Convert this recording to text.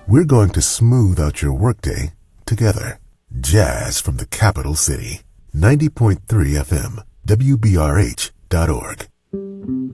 We're going to smooth out your workday together. Jazz from the capital city. 90.3 FM, WBRH.org.